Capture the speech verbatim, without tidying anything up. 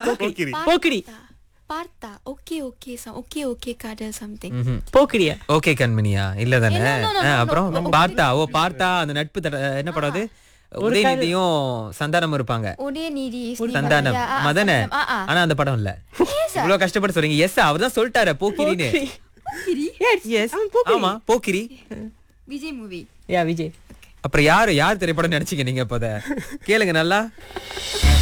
போக்கிரி போக்கிரி பார்த்தா okay okay okay okay காடு something போக்கிரியா okay கண்மணியா இல்ல தானே no, no, no, ஆ, no, அப்புறம் no. பார்த்தா ஓ பார்த்தா அந்த நட்பு தட- என்ன படம் அது உதயநிதியும் சந்தானம் இருப்பாங்க உதயநிதி சந்தானம் மதன ஆனா அந்த படம் இல்ல இவ்வளவு கஷ்டப்பட்டு சொல்றீங்க எஸ் அவர்தான் சொல்லிட்டாரு போக்கிரின்னு எஸ் ஆமா போக்கிரி விஜய் மூவி யா விஜய் அப்புறம் யாரு யார் திரைப்படம் நினைச்சீங்க நீங்க இப்ப அத? கேளுங்க நல்லா